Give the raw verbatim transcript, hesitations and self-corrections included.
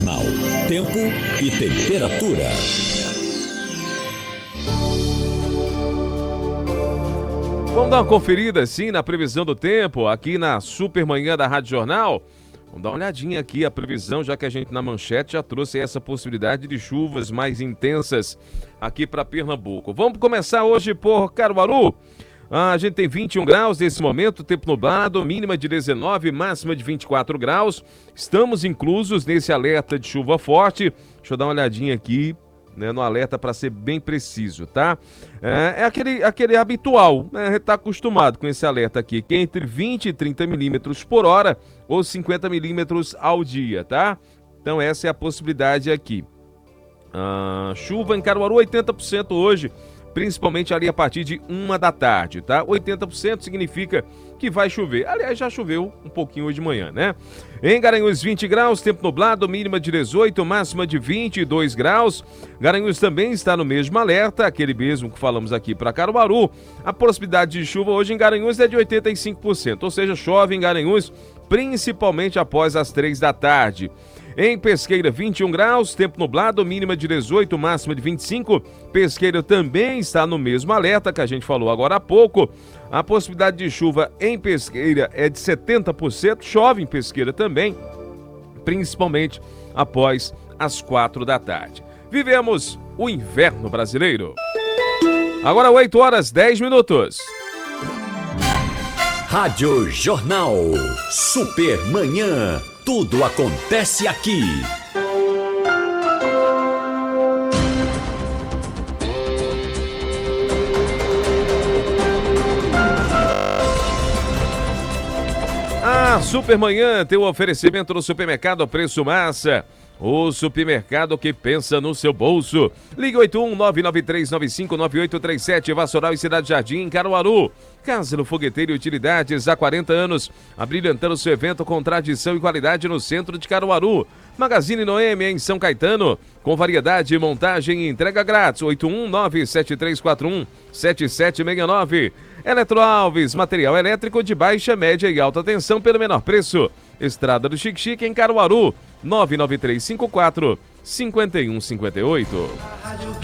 Tempo e temperatura. Vamos dar uma conferida, sim, na previsão do tempo, aqui na Supermanhã da Rádio Jornal. Vamos dar uma olhadinha aqui, a previsão, já que a gente na manchete já trouxe essa possibilidade de chuvas mais intensas aqui para Pernambuco. Vamos começar hoje por Caruaru. Ah, a gente tem vinte e um graus nesse momento, tempo nublado, mínima de dezenove, máxima de vinte e quatro graus. Estamos inclusos nesse alerta de chuva forte. Deixa eu dar uma olhadinha aqui, né, no alerta para ser bem preciso, tá? É, é aquele, aquele habitual, né? A gente tá acostumado com esse alerta aqui, que é entre vinte e trinta milímetros por hora ou cinquenta milímetros ao dia, tá? Então essa é a possibilidade aqui. Ah, chuva em Caruaru, oitenta por cento hoje, principalmente ali a partir de uma da tarde, tá? oitenta por cento significa que vai chover. Aliás, já choveu um pouquinho hoje de manhã, né? Em Garanhuns, vinte graus, tempo nublado, mínima de dezoito, máxima de vinte e dois graus. Garanhuns também está no mesmo alerta, aquele mesmo que falamos aqui para Caruaru. A possibilidade de chuva hoje em Garanhuns é de oitenta e cinco por cento, ou seja, chove em Garanhuns, principalmente após as três da tarde. Em Pesqueira, vinte e um graus, tempo nublado, mínima de dezoito, máxima de vinte e cinco. Pesqueira também está no mesmo alerta que a gente falou agora há pouco. A possibilidade de chuva em Pesqueira é de setenta por cento, chove em Pesqueira também, principalmente após as quatro da tarde. Vivemos o inverno brasileiro. Agora oito horas, dez minutos. Rádio Jornal. Supermanhã. Tudo acontece aqui. A Supermanhã tem o um oferecimento do Supermercado Preço Massa. O supermercado que pensa no seu bolso. Ligue oito um nove nove três nove cinco nove oito três sete, Vassoural e Cidade Jardim, Caruaru. Cásilo Fogueteiro e Utilidades, há quarenta anos, abrilhantando seu evento com tradição e qualidade no centro de Caruaru. Magazine Noêmia em São Caetano, com variedade, montagem e entrega grátis. oito um nove sete três quatro um sete sete seis nove. Eletroalves, material elétrico de baixa, média e alta tensão pelo menor preço. Estrada do Chique Chique em Caruaru, nove nove três cinco quatro cinco um cinco oito.